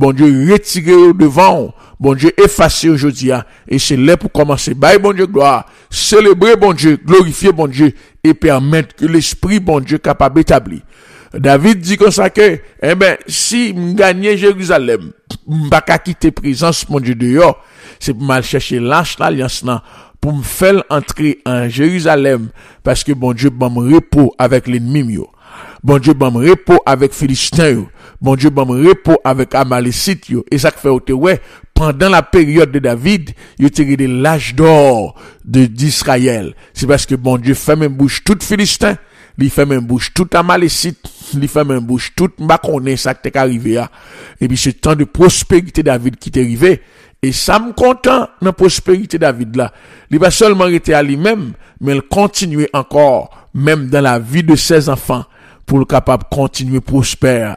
bon Dieu retirer devant, bon Dieu effacer aujourd'hui, et c'est là pour commencer. Bye, bon Dieu, gloire. Célébrer, bon Dieu, glorifier, bon Dieu, et permettre que l'esprit, bon Dieu, capable d'établir. David dit comme ça que, si m'gagne Jérusalem, m'pas qu'à quitter présence, mon Dieu, dehors, c'est pour mal chercher l'alliance là, pour me faire entrer en Jérusalem, parce que bon Dieu, bon repos avec l'ennemi, yo. Bon Dieu, bon repos avec Philistins, yo. Bon Dieu, bon repos avec Amalécites, yo. Et ça fait ouais, pendant la période de David, il a tiré de l'âge d'or d'Israël. C'est parce que bon Dieu fait même bouche toute Philistin, il fait même bouche toute Amalécite, il fait même bouche toute Maconé, ça qui t'est arrivé, et puis c'est temps de prospérité David qui t'est arrivé. Et ça me content dans la prospérité David là. Il va seulement rester à lui-même, mais il continue encore, même dans la vie de ses enfants, pour le capable de continuer prospère.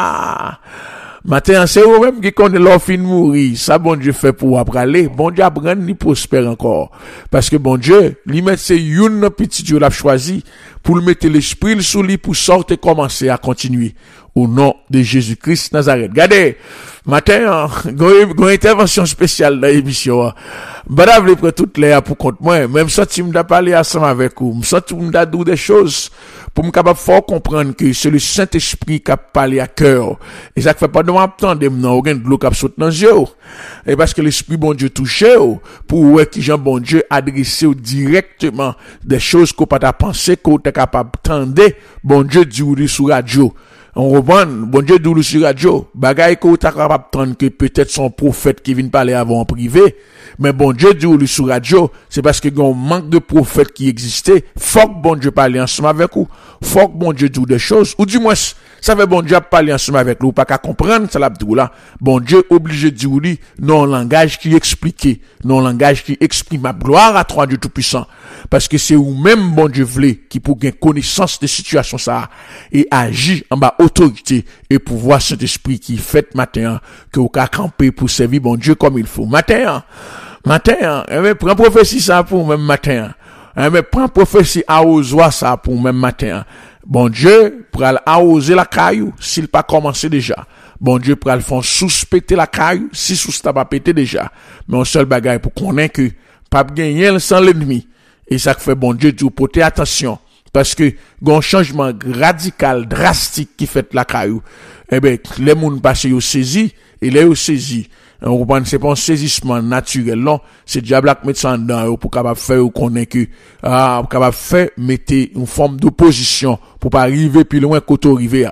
Matin, c'est vous-même qui connaît leur fin de mourir. Ça, bon Dieu fait pour après aller. Bon Dieu apprend ni prospère encore. Parce que bon Dieu, lui met c'est une petite Dieu l'a choisi pour le mettre l'esprit sous lui pour sortir et commencer à continuer. Au nom de Jésus-Christ Nazareth. Regardez, matin, une intervention spéciale dans l'émission. Badave les prêts toutes les pour compte moi. Même ça, tu m'as parlé ensemble avec vous. Me sens tu m'as dit des choses pour me capable fort comprendre que c'est le Saint-Esprit qui a parlé à cœur. Et ça fait pas de m'attendre non aucun de l'eau qui saute dans les yeux. Et parce que l'Esprit bon Dieu touché pour ouais qui Jean bon Dieu adressé directement des choses qu'on pas penser qu'on est capable d'entendre bon Dieu dit sur radio. On reprend, bon Dieu dit sur radio, bagaille qu'on est capable d'entendre que peut-être son prophète qui vient parler avant en privé, mais bon Dieu dit sur radio, c'est parce que il y a un manque de prophètes qui existait, faut que bon Dieu parle ensemble avec vous, faut que bon Dieu dise des choses, ou du moins, ça fait bon Dieu parler ensemble avec vous, pas qu'à comprendre ça là, bon Dieu obligé de dire non langage qui explique, non langage qui exprime ma gloire à toi Dieu tout-puissant, parce que c'est vous même bon Dieu voulait qui pour gagner connaissance de situation ça, et agir en bas autorité et pouvoir cet esprit qui fait matin que vous qu'à camper pour servir bon Dieu comme il faut. Matin, prends prophétie ça pour même matin. Prends prophétie arrosoir ça pour même matin. Bon Dieu pour arroser la caillou s'il pas commencé déjà. Bon Dieu pour le faire suspecter la caillou si sous t'a pas pété déjà. Mais un seul bagage pour connaître que pas gagner sans l'ennemi. Et ça fait bon Dieu dit porter attention. Parce que, un changement radical, drastique qui fait la caillou, les moun passent yo saisi, et les yo saisi. On comprend, c'est pas un saisissement naturel, non. C'est diable qui met ça dedans, pour capable faire, connaître que, pour capable faire, mettre une forme d'opposition, pour pas arriver plus loin qu'auto arriver.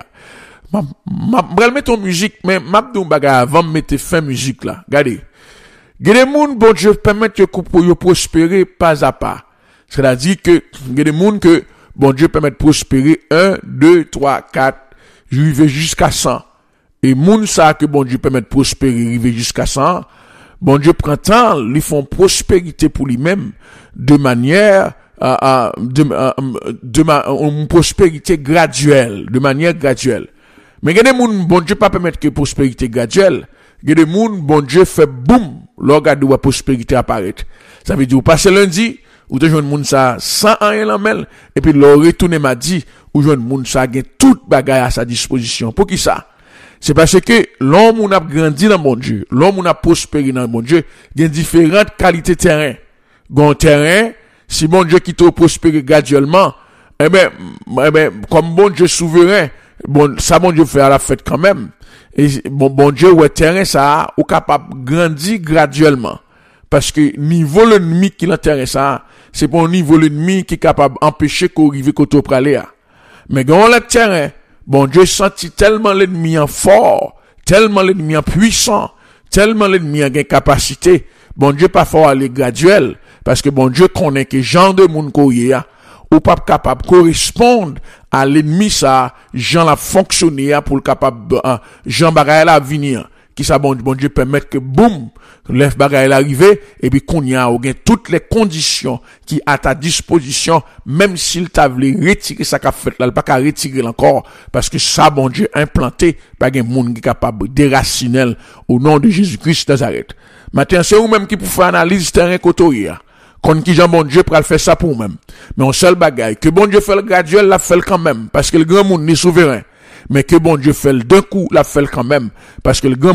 M'bral mettre en musique, mais m'abdou baga avant mettre fin musique là. Regardez. Gade moun, bon Dieu, permettre que prospérer pas à pas. C'est-à-dire que, gade moun que, bon Dieu permet de prospérer 1, 2, 3, 4, arriver jusqu'à 100. Et moun ça que bon Dieu permet de prospérer, arriver jusqu'à 100, bon Dieu prend temps, ils font prospérité pour lui-même, de manière, une prospérité graduelle, de manière graduelle. Mais il y a des moun, bon Dieu pas permettre que prospérité graduelle, il y a des moun, bon Dieu fait boum, l'organe de la prospérité apparaître. Ça veut dire, vous passez lundi, ou de joindre moun ça sans rien l'amel et puis le retourner m'a dit ou joindre moun ça gagne toute bagaille à sa disposition. Pour qui ça? C'est parce que l'homme on a grandi dans mon Dieu, l'homme on a prospéré dans mon Dieu, il y a différentes qualités terrain. Gon terrain, si bon Dieu qui te prospérer graduellement, comme bon Dieu souverain, bon ça bon Dieu fait à la fête quand même. Et bon Dieu ouais terrain ça ou capable grandir graduellement. Parce que niveau l'ennemi qui l'intéresse ça, c'est pas un niveau l'ennemi qui est capable d'empêcher qu'on arrive qu'on te pralé. Mais quand on le terrain, bon Dieu sentit tellement l'ennemi en fort, tellement l'ennemi en puissant, tellement l'ennemi en gain capacité, bon Dieu pas fort aller graduel, parce que bon Dieu connaît que genre de monde qu'on y a, ou pas capable correspondre à l'ennemi ça, Jean l'a fonctionné pour le capable, Jean bagaille la venir. Qui ça bon Dieu permettre que boum l'œuf bagaille arrivé et puis qu'on y a toutes les conditions qui à ta disposition même s'il t'a voulu retirer ça qu'a fait là il pas qu'à retirer encore parce que ça bon Dieu implanté pas un monde qui est capable déraciner au nom de Jésus-Christ Nazareth. Maintenant c'est vous même qui pour faire analyse terrain côté kon qui Jean bon Dieu pour faire ça pour même mais on seul bagaille que bon Dieu fait le graduel la fait quand même parce que le grand monde n'est souverain mais que bon Dieu fait d'un coup la fait quand même parce que le grand